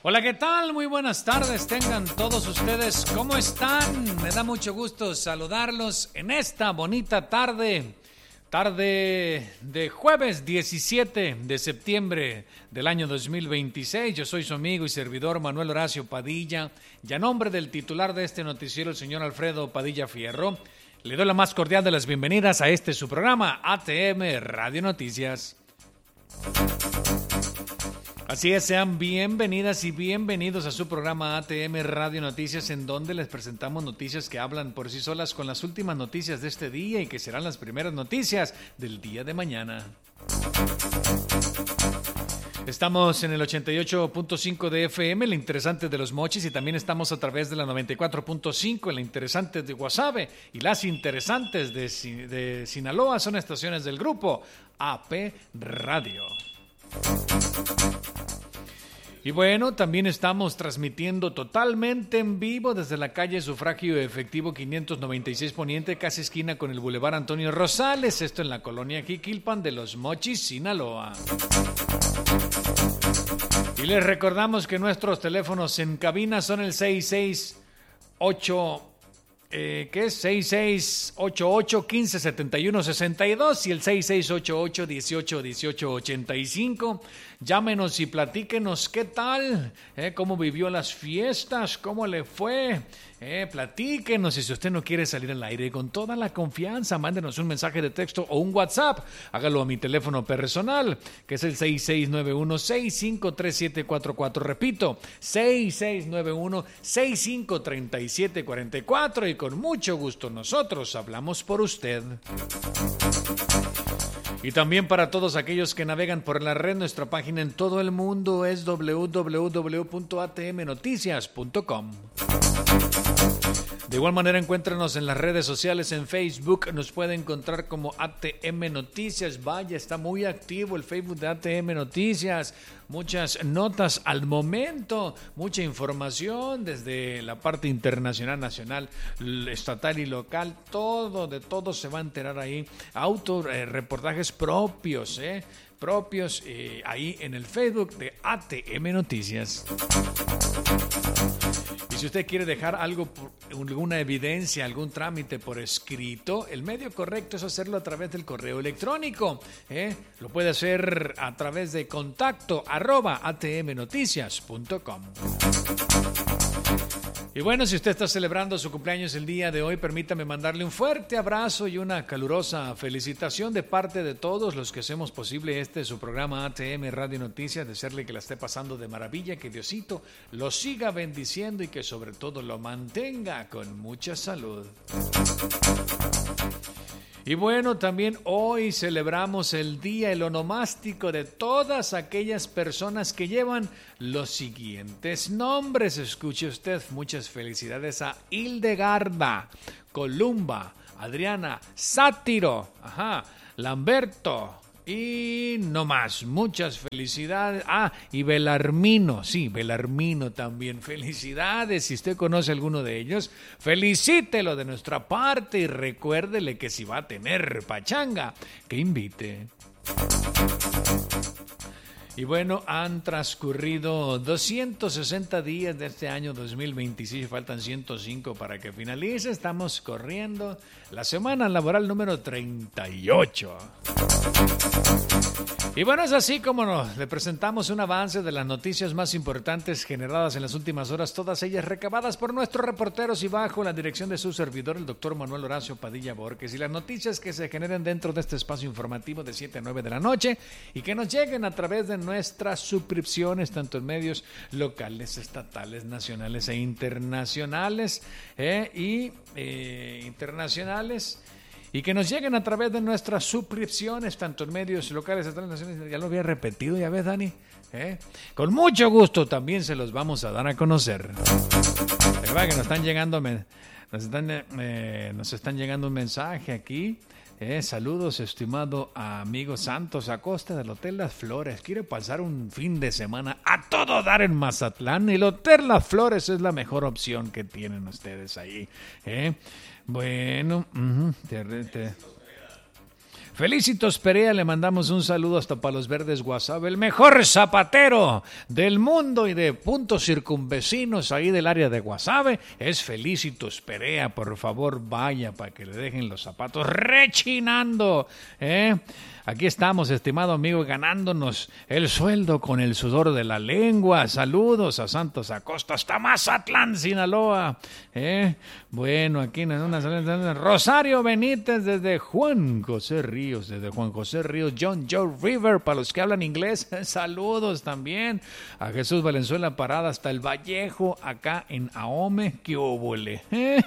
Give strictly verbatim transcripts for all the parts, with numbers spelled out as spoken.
Hola, ¿qué tal? Muy buenas tardes, tengan todos ustedes. ¿Cómo están? Me da mucho gusto saludarlos en esta bonita tarde. Tarde de jueves diecisiete de septiembre del año dos mil veintiséis. Yo soy su amigo y servidor Manuel Horacio Padilla. Y a nombre del titular de este noticiero, el señor Alfredo Padilla Fierro, le doy la más cordial de las bienvenidas a este su programa, A T M Radio Noticias. Así es, sean bienvenidas y bienvenidos a su programa A T M Radio Noticias, en donde les presentamos noticias que hablan por sí solas con las últimas noticias de este día y que serán las primeras noticias del día de mañana. Estamos en el ochenta y ocho punto cinco de F M, la interesante de Los Mochis, y también estamos a través de la noventa y cuatro punto cinco, la interesante de Guasave, y las interesantes de, de Sinaloa son estaciones del grupo A P Radio. Y bueno, también estamos transmitiendo totalmente en vivo desde la calle Sufragio Efectivo quinientos noventa y seis Poniente, casi esquina con el Boulevard Antonio Rosales, esto en la colonia Jiquilpan de Los Mochis, Sinaloa. Y les recordamos que nuestros teléfonos en cabina son el seis seis ocho... Eh, ¿Qué es? seis seis ocho ocho, uno cinco siete uno, seis dos y el seis seis ocho ocho, uno ocho uno ocho, ocho cinco. Llámenos y platíquenos qué tal, eh, cómo vivió las fiestas, cómo le fue. Eh, platíquenos, y si usted no quiere salir al aire, con toda la confianza, mándenos un mensaje de texto o un WhatsApp. Hágalo a mi teléfono personal, que es el seis seis nueve uno, seis cinco tres siete cuatro cuatro. Repito, seis seis nueve uno, seis cinco tres siete cuatro cuatro, y con mucho gusto nosotros hablamos por usted. Y también para todos aquellos que navegan por la red, nuestra página en todo el mundo es doble u doble u doble u punto a t m noticias punto com. De igual manera, encuéntranos en las redes sociales. En Facebook nos puede encontrar como A T M Noticias. Vaya, está muy activo el Facebook de A T M Noticias. Muchas notas al momento, mucha información desde la parte internacional, nacional, estatal y local. Todo, de todo se va a enterar ahí. Auto, eh, reportajes propios, eh, propios eh, ahí en el Facebook de A T M Noticias. Y si usted quiere dejar algo, alguna evidencia, algún trámite por escrito, el medio correcto es hacerlo a través del correo electrónico. ¿eh? Lo puede hacer a través de contacto arroba a t m noticias punto com. Y bueno, si usted está celebrando su cumpleaños el día de hoy, permítame mandarle un fuerte abrazo y una calurosa felicitación de parte de todos los que hacemos posible este su programa A T M Radio Noticias. Desearle que la esté pasando de maravilla, que Diosito lo siga bendiciendo y que sobre todo lo mantenga con mucha salud. Y bueno, también hoy celebramos el día, el onomástico de todas aquellas personas que llevan los siguientes nombres. Escuche usted, muchas felicidades a Hildegarda, Columba, Adriana, Sátiro, ajá, Lamberto. Y no más, muchas felicidades. Ah, y Belarmino, sí, Belarmino también. Felicidades, si usted conoce alguno de ellos, felicítelo de nuestra parte y recuérdele que si va a tener pachanga, que invite. Y bueno, han transcurrido doscientos sesenta días de este año dos mil veintiséis, faltan ciento cinco para que finalice. Estamos corriendo la semana laboral número treinta y ocho. Y bueno, es así como nos le presentamos un avance de las noticias más importantes generadas en las últimas horas, todas ellas recabadas por nuestros reporteros y bajo la dirección de su servidor, el doctor Manuel Horacio Padilla Borges, y las noticias que se generen dentro de este espacio informativo de siete a nueve de la noche y que nos lleguen a través de nuestras suscripciones, tanto en medios locales, estatales, nacionales e internacionales, eh, y eh, internacionales. Y que nos lleguen a través de nuestras suscripciones, tanto en medios locales, estatales, nacionales. Ya lo había repetido, ya ves, Dani. ¿Eh? Con mucho gusto también se los vamos a dar a conocer. ¿Verdad que nos están llegando, nos están, eh, nos están llegando un mensaje aquí? Eh, saludos, estimado amigo Santos Acosta del Hotel Las Flores. Quiere pasar un fin de semana a todo dar en Mazatlán. El Hotel Las Flores es la mejor opción que tienen ustedes ahí. ¿eh? Bueno, uh-huh, te, te, Felicitos Perea, le mandamos un saludo hasta Palos Verdes, Guasave, el mejor zapatero del mundo y de puntos circunvecinos ahí del área de Guasave, es Felicitos Perea, por favor vaya para que le dejen los zapatos rechinando, ¿eh? Aquí estamos, estimado amigo, ganándonos el sueldo con el sudor de la lengua. Saludos a Santos Acosta, hasta Mazatlán, Sinaloa. ¿Eh? Bueno, aquí en una Rosario Benítez desde Juan José Ríos, desde Juan José Ríos, John Joe River, para los que hablan inglés, saludos también. A Jesús Valenzuela Parada hasta el Vallejo, acá en Ahome, qué óvole.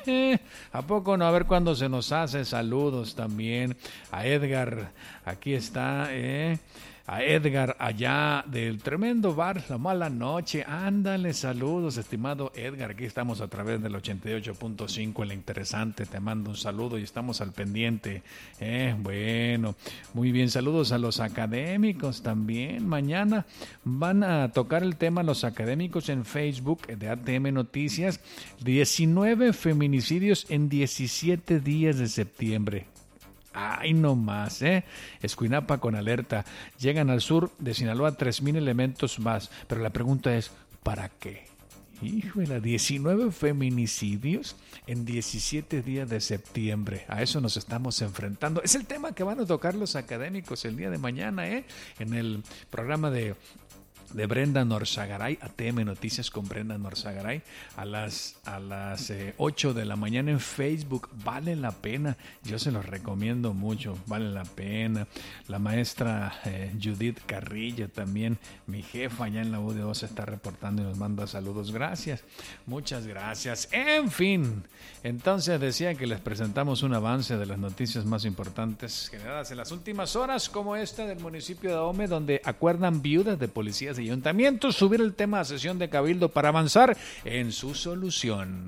¿A poco no? A ver cuándo se nos hace, saludos también. A Edgar, aquí está, eh, a Edgar allá del tremendo bar La Mala Noche, ándale, saludos estimado Edgar, aquí estamos a través del ochenta y ocho punto cinco, el interesante, te mando un saludo y estamos al pendiente, eh, bueno, muy bien, saludos a los académicos también, mañana van a tocar el tema los académicos en Facebook de A T M Noticias, diecinueve feminicidios en diecisiete días de septiembre. Ay, no más, ¿eh? Escuinapa con alerta. Llegan al sur de Sinaloa tres mil elementos más. Pero la pregunta es, ¿para qué? Híjole, diecinueve feminicidios en diecisiete días de septiembre. A eso nos estamos enfrentando. Es el tema que van a tocar los académicos el día de mañana, ¿eh? En el programa de... de Brenda Norzagaray, A T M Noticias con Brenda Norzagaray, a las, a las eh, ocho de la mañana en Facebook. Vale la pena, yo se los recomiendo mucho, vale la pena. La maestra eh, Judith Carrillo también, mi jefa allá en la U D O se está reportando y nos manda saludos. Gracias, muchas gracias. En fin, entonces decía que les presentamos un avance de las noticias más importantes generadas en las últimas horas, como esta del municipio de Ahome, donde acuerdan viudas de policías y ayuntamientos subir el tema a sesión de cabildo para avanzar en su solución.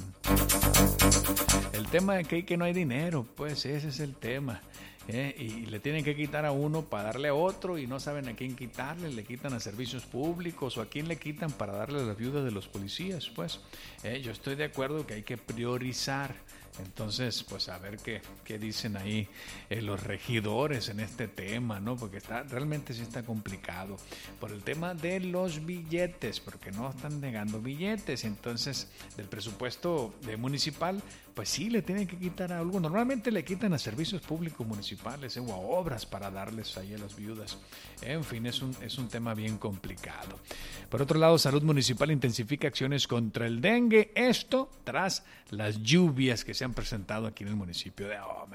El tema de que, que no hay dinero, pues ese es el tema. ¿eh? Y le tienen que quitar a uno para darle a otro y no saben a quién quitarle, le quitan a servicios públicos o a quién le quitan para darle a las viudas de los policías. Pues ¿eh? Yo estoy de acuerdo que hay que priorizar. Entonces, pues a ver qué, qué dicen ahí eh, los regidores en este tema, ¿no? Porque está realmente sí está complicado por el tema de los billetes, porque no están negando billetes. Entonces, del presupuesto de municipal, pues sí le tienen que quitar a algo. Normalmente le quitan a servicios públicos municipales eh, o a obras para darles ahí a las viudas. En fin, es un, es un tema bien complicado. Por otro lado, Salud Municipal intensifica acciones contra el dengue. Esto tras las lluvias que se han presentado aquí en el municipio de Ahome.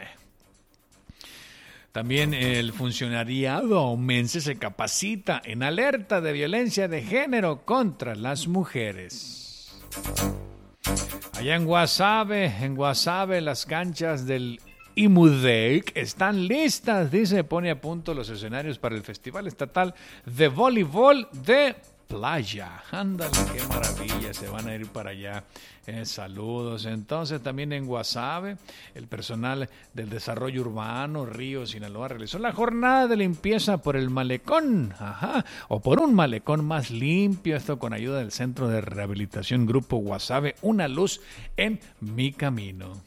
También el funcionariado ahumense se capacita en alerta de violencia de género contra las mujeres. Allá en Guasave, en Guasave, las canchas del IMUDEC están listas, dice, pone a punto los escenarios para el Festival Estatal de Voleibol de Playa. Ándale, qué maravilla, se van a ir para allá. Eh, saludos. Entonces, también en Guasave, el personal del desarrollo urbano Río Sinaloa realizó la jornada de limpieza por el malecón, ajá, o por un malecón más limpio, esto con ayuda del Centro de Rehabilitación Grupo Guasave, Una Luz en Mi Camino.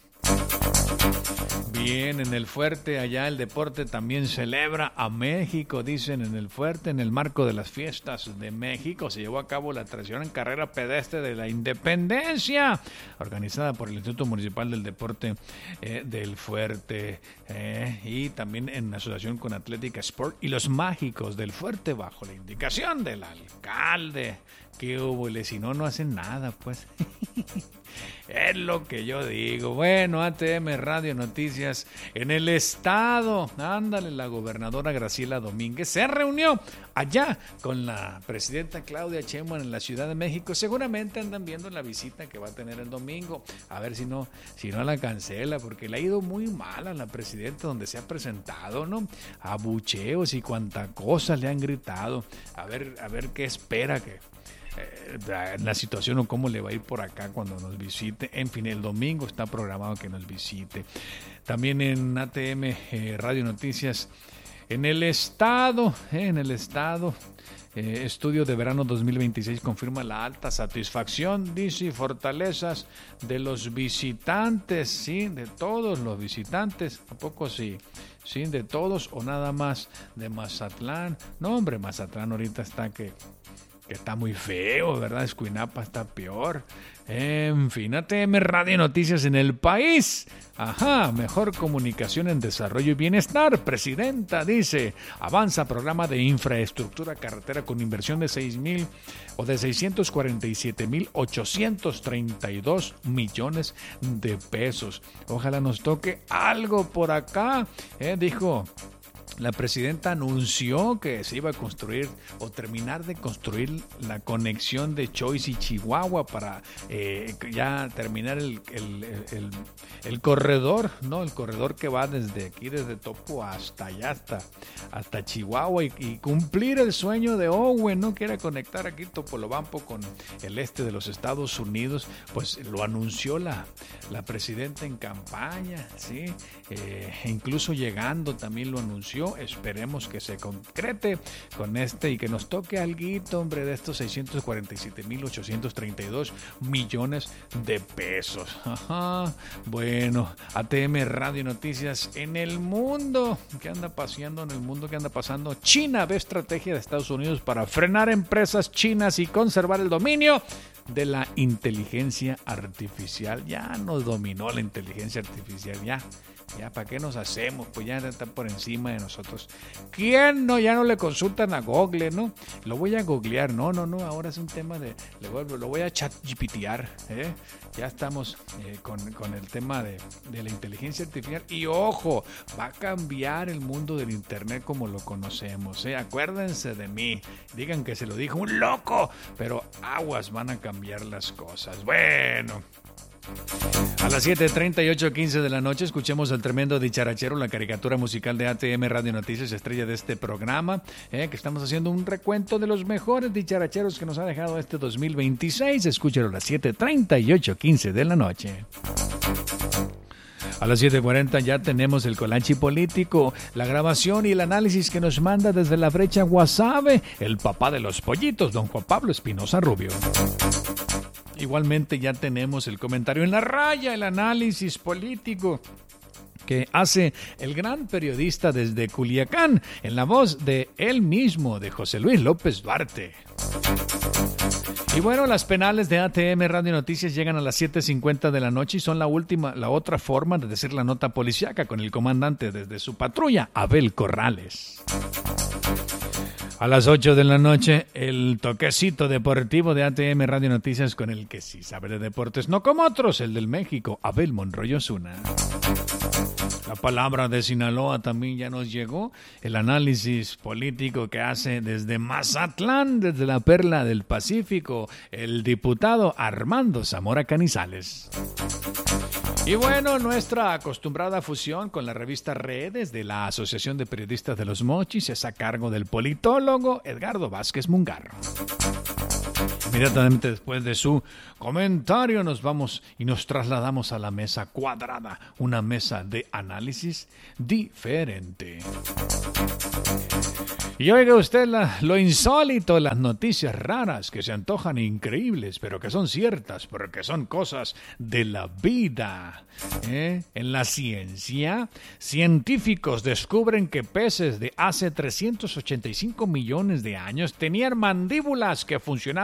Bien, en el Fuerte, allá el deporte también celebra a México, dicen en el Fuerte, en el marco de las fiestas de México, se llevó a cabo la tradicional carrera pedestre de la Independencia, organizada por el Instituto Municipal del Deporte eh, del Fuerte, eh, y también en asociación con Atlética Sport y los Mágicos del Fuerte, bajo la indicación del alcalde. ¿Qué hubo? Si no, no hacen nada, pues. Es lo que yo digo. Bueno, A T M Radio Noticias en el estado. Ándale, la gobernadora Graciela Domínguez se reunió allá con la presidenta Claudia Sheinbaum en la Ciudad de México. Seguramente andan viendo la visita que va a tener el domingo. A ver si no, si no la cancela, porque le ha ido muy mal a la presidenta donde se ha presentado, ¿no? Abucheos y cuanta cosa le han gritado. A ver, a ver qué espera que la situación o cómo le va a ir por acá cuando nos visite. En fin, el domingo está programado que nos visite. También en A T M eh, Radio Noticias en el estado, eh, en el estado eh, estudio de verano dos mil veintiséis confirma la alta satisfacción, dice, y fortalezas de los visitantes, sí, de todos los visitantes. ¿A poco sí? ¿sí? De todos o nada más de Mazatlán. No, hombre, Mazatlán ahorita está que, que está muy feo, ¿verdad? Escuinapa está peor. En fin, A T M Radio Noticias en el país. Ajá, mejor comunicación en desarrollo y bienestar. Presidenta dice, avanza programa de infraestructura carretera con inversión de seis mil o de seiscientos cuarenta y siete mil ochocientos treinta y dos millones de pesos. Ojalá nos toque algo por acá, eh, dijo. La presidenta anunció que se iba a construir o terminar de construir la conexión de Choice y Chihuahua para eh, ya terminar el, el, el, el corredor, ¿no? El corredor que va desde aquí, desde Topo hasta allá, hasta, hasta Chihuahua y, y cumplir el sueño de Owen, ¿no? Quiere conectar aquí Topolobampo con el este de los Estados Unidos. Pues lo anunció la, la presidenta en campaña, ¿sí? Eh, incluso llegando también lo anunció. Esperemos que se concrete con este y que nos toque alguito, hombre, de estos seiscientos cuarenta y siete mil ochocientos treinta y dos millones de pesos. Ajá. Bueno, A T M Radio Noticias en el mundo. ¿Qué anda paseando en el mundo? ¿Qué anda pasando? China ve estrategia de Estados Unidos para frenar empresas chinas y conservar el dominio de la inteligencia artificial. Ya nos dominó la inteligencia artificial, ya. Ya, ¿para qué nos hacemos? Pues ya están por encima de nosotros. ¿Quién no? Ya no le consultan a Google, ¿no? Lo voy a googlear. No, no, no. Ahora es un tema de... Lo voy a chat G P T-ar, ¿eh? Ya estamos eh, con, con el tema de, de la inteligencia artificial. Y ojo, va a cambiar el mundo del internet como lo conocemos, ¿eh? Acuérdense de mí. Digan que se lo dijo un loco. Pero aguas, van a cambiar las cosas. Bueno... A las siete treinta y ocho quince de la noche escuchemos al tremendo dicharachero, la caricatura musical de A T M Radio Noticias, estrella de este programa, eh, que estamos haciendo un recuento de los mejores dicharacheros que nos ha dejado este dos mil veintiséis. Escúchalo a las siete treinta y ocho quince de la noche. A las siete cuarenta ya tenemos el Colanchi Político, la grabación y el análisis que nos manda desde la brecha Guasave, el papá de los pollitos, don Juan Pablo Espinosa Rubio. Igualmente ya tenemos el comentario en la raya, el análisis político que hace el gran periodista desde Culiacán, en la voz de él mismo, de José Luis López Duarte. Y bueno, las penales de A T M Radio Noticias llegan a las siete cincuenta de la noche y son la última, la otra forma de decir la nota policíaca con el comandante desde su patrulla, Abel Corrales. A las ocho de la noche, el toquecito deportivo de A T M Radio Noticias con el que sí sabe de deportes, no como otros, el del México, Abel Monroy Osuna. La palabra de Sinaloa también ya nos llegó, el análisis político que hace desde Mazatlán, desde la perla del Pacífico, el diputado Armando Zamora Canizales. Y bueno, nuestra acostumbrada fusión con la revista Redes de la Asociación de Periodistas de los Mochis es a cargo del politólogo Edgardo Vázquez Mungarro. Inmediatamente después de su comentario nos vamos y nos trasladamos a la mesa cuadrada, una mesa de análisis diferente. Y oiga usted la, lo insólito, las noticias raras que se antojan increíbles, pero que son ciertas, porque son cosas de la vida. ¿Eh? En la ciencia, científicos descubren que peces de hace trescientos ochenta y cinco millones de años tenían mandíbulas que funcionaban